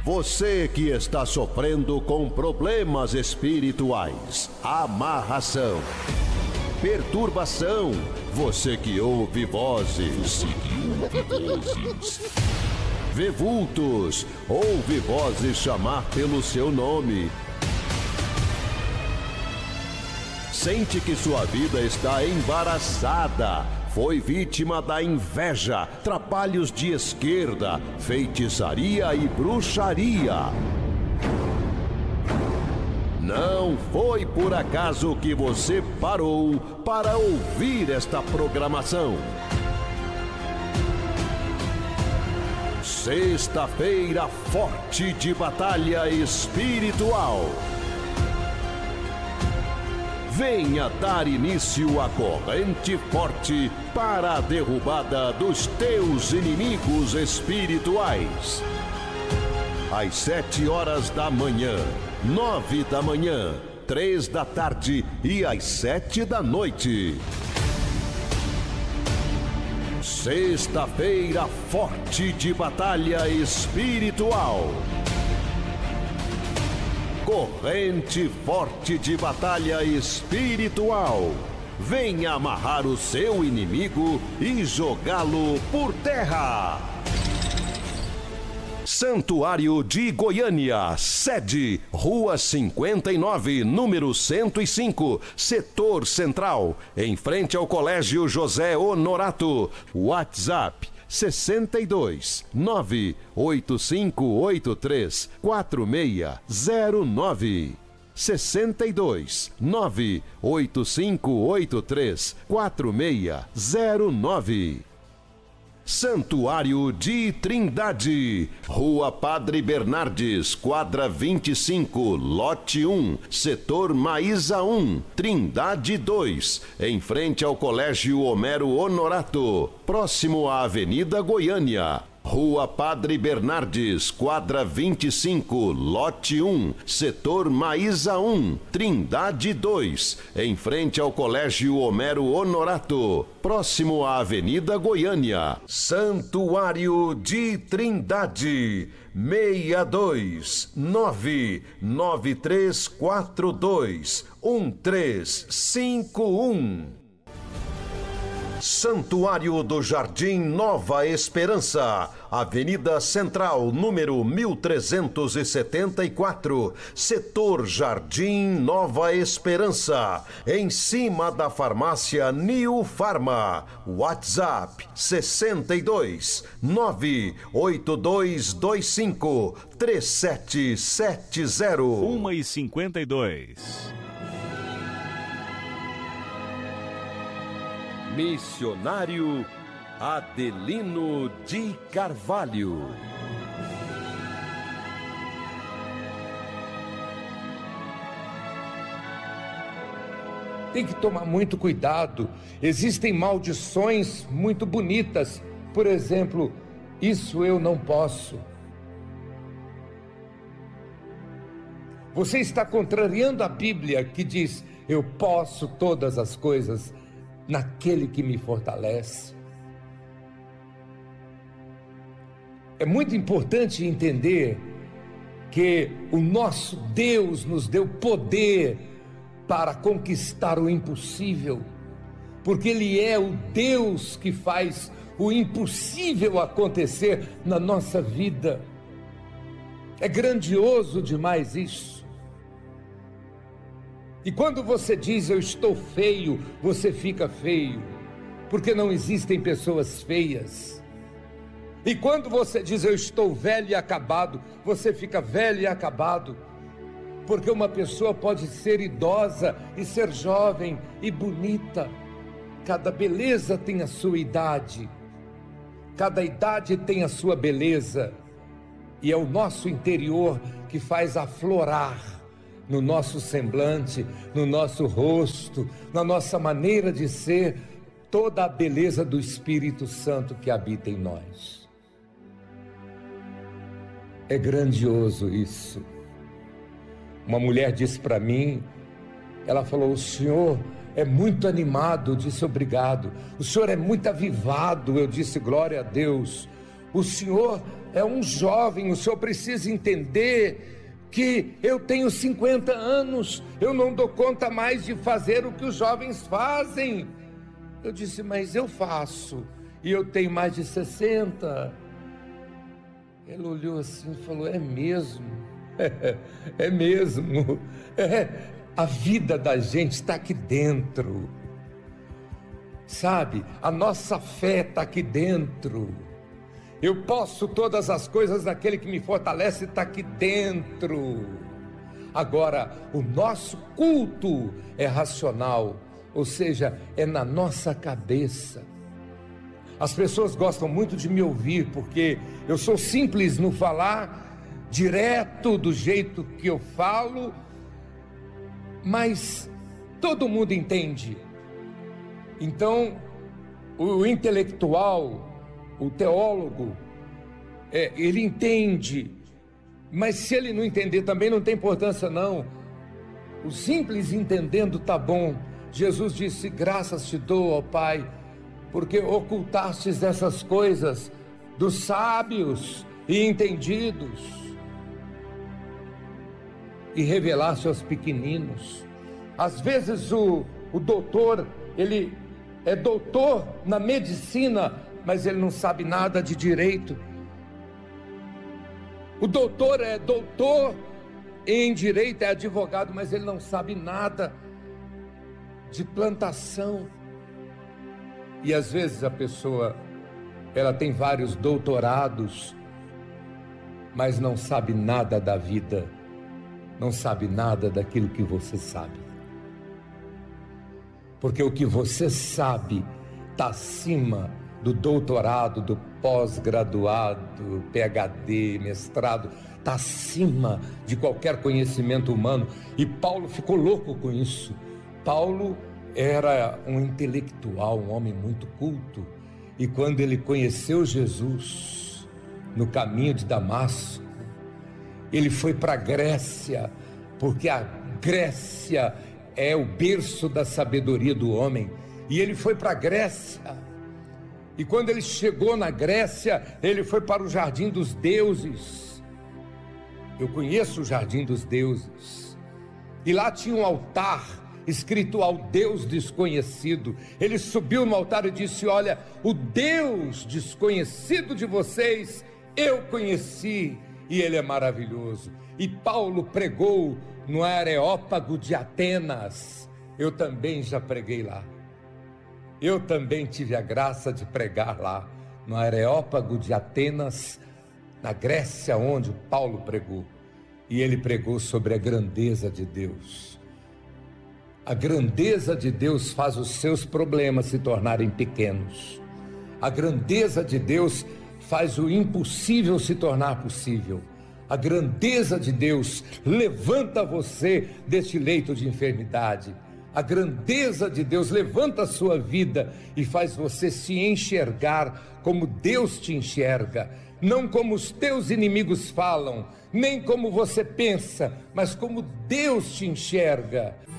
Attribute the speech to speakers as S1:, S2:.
S1: Você que está sofrendo com problemas espirituais, amarração, perturbação, você que ouve vozes, vê vultos, ouve vozes chamar pelo seu nome. Sente que sua vida está embaraçada, foi vítima da inveja, trabalhos de esquerda, feitiçaria e bruxaria. Não foi por acaso que você parou para ouvir esta programação. Sexta-feira forte de batalha espiritual. Venha dar início à corrente forte para a derrubada dos teus inimigos espirituais. Às 7 horas da manhã, 9 da manhã, 3 da tarde e às 7 da noite. Sexta-feira forte de batalha espiritual. Corrente forte de batalha espiritual. Venha amarrar o seu inimigo e jogá-lo por terra. Santuário de Goiânia, sede, Rua 59, número 105, Setor Central, em frente ao Colégio José Honorato. WhatsApp 62 98583 4609. 62 98583 4609. Santuário de Trindade, Rua Padre Bernardes, quadra 25, lote 1, setor Maísa 1, Trindade 2, em frente ao Colégio Homero Honorato, próximo à Avenida Goiânia. Rua Padre Bernardes, quadra 25, lote 1, setor Maísa 1, Trindade 2, em frente ao Colégio Homero Honorato, próximo à Avenida Goiânia. Santuário de Trindade, 62 99342 1351. Santuário do Jardim Nova Esperança, Avenida Central, número 1374, setor Jardim Nova Esperança, em cima da farmácia New Farma. WhatsApp 62 98225 3770.
S2: 1h52.
S1: Missionário Adelino de Carvalho.
S3: Tem que tomar muito cuidado. Existem maldições muito bonitas. Por exemplo, isso eu não posso. Você está contrariando a Bíblia que diz: eu posso todas as coisas naquele que me fortalece. É muito importante entender que o nosso Deus nos deu poder para conquistar o impossível, porque Ele é o Deus que faz o impossível acontecer na nossa vida. É grandioso demais isso. E quando você diz eu estou feio, você fica feio, porque não existem pessoas feias. E quando você diz eu estou velho e acabado, você fica velho e acabado, porque uma pessoa pode ser idosa e ser jovem e bonita. Cada beleza tem a sua idade, cada idade tem a sua beleza, e é o nosso interior que faz aflorar no nosso semblante, no nosso rosto, na nossa maneira de ser, toda a beleza do Espírito Santo que habita em nós. É grandioso isso. Uma mulher disse para mim, ela falou: o senhor é muito animado. Eu disse: obrigado. O senhor é muito avivado. Eu disse: glória a Deus. O senhor é um jovem, o senhor precisa entender que eu tenho 50 anos, eu não dou conta mais de fazer o que os jovens fazem. Eu disse, mas eu faço, e eu tenho mais de 60. Ele olhou assim e falou, é mesmo? É mesmo. A vida da gente está aqui dentro. Sabe, a nossa fé está aqui dentro. Eu posso todas as coisas naquele que me fortalece, está aqui dentro. Agora, o nosso culto é racional, ou seja, é na nossa cabeça. As pessoas gostam muito de me ouvir, porque eu sou simples no falar, direto do jeito que eu falo, mas todo mundo entende. Então, o intelectual, o teólogo, ele entende, mas se ele não entender também não tem importância não. O simples entendendo tá bom. Jesus disse, graças te dou, ó Pai, porque ocultastes essas coisas dos sábios e entendidos e revelaste aos pequeninos. Às vezes o doutor, ele é doutor na medicina, mas ele não sabe nada de direito. O doutor é doutor em direito, é advogado, mas ele não sabe nada de plantação. E às vezes a pessoa, ela tem vários doutorados, mas não sabe nada da vida, não sabe nada daquilo que você sabe. Porque o que você sabe está acima do doutorado, do pós-graduado, PhD, mestrado, está acima de qualquer conhecimento humano. E Paulo ficou louco com isso. Paulo era um intelectual, um homem muito culto, e quando ele conheceu Jesus no caminho de Damasco, ele foi para a Grécia, porque a Grécia é o berço da sabedoria do homem, e ele foi para a Grécia, e quando ele chegou na Grécia, ele foi para o Jardim dos Deuses. Eu conheço o Jardim dos Deuses, e lá tinha um altar escrito ao Deus desconhecido. Ele subiu no altar e disse, olha, o Deus desconhecido de vocês, eu conheci, e ele é maravilhoso. E Paulo pregou no Areópago de Atenas. Eu também já preguei lá. Eu também tive a graça de pregar lá, no Areópago de Atenas, na Grécia, onde Paulo pregou. E ele pregou sobre a grandeza de Deus. A grandeza de Deus faz os seus problemas se tornarem pequenos. A grandeza de Deus faz o impossível se tornar possível. A grandeza de Deus levanta você deste leito de enfermidade. A grandeza de Deus levanta a sua vida e faz você se enxergar como Deus te enxerga. Não como os teus inimigos falam, nem como você pensa, mas como Deus te enxerga.